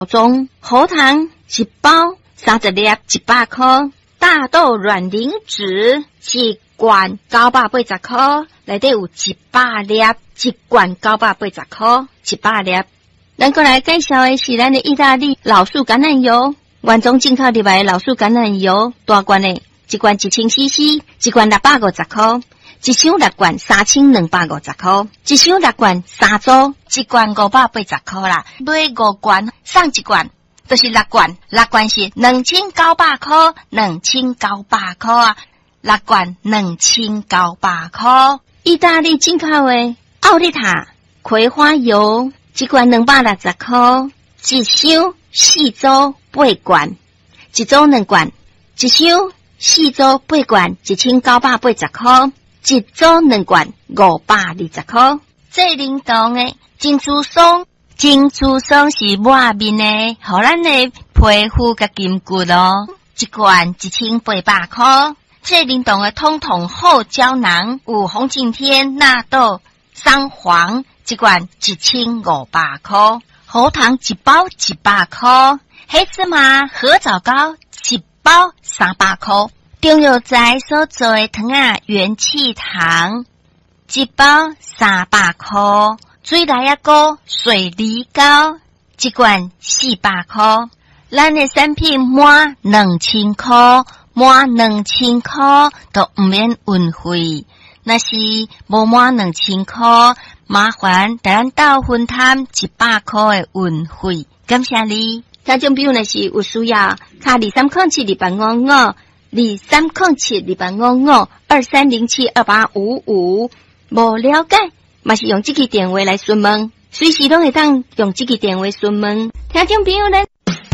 中喉糖一包30粒100块，大豆卵磷脂一罐980块，内底有100粒，一罐980块，100粒。咱过来介绍的是咱的意大利老树橄榄油，原装进口入来的老树橄榄油，大罐的，一罐1000cc，一罐650块。一箱6罐3250块，一箱6罐3组，一罐580块啦。买5罐送1罐，就是6罐，6罐是2900块，2900块啊，6罐2900块。意大利进口的奥利塔葵花油，一罐260块，一箱4组8罐，一组2罐，一箱4组8罐，1980块。一组2罐520块，最灵动的珍珠松，珍珠松是抹面的，互咱的皮肤甲筋骨咯。一罐1800块，最灵动的通通厚胶囊，有红景天、纳豆、桑黄，一罐1500块。喉糖一包100块，黑芝麻、合枣糕一包300块。中药材所做的糖啊，元气糖一包300块，水来啊糕、水梨糕一罐400块。咱的产品满2000块，满2000块都唔免运费。若是无满2000块，麻烦咱到分摊100块的运费。感谢你。听众朋友若是有需要，卡23072855。23072855，无了解，嘛是用这个电话来询问，随时拢会当用这个电话询问。听众朋友呢？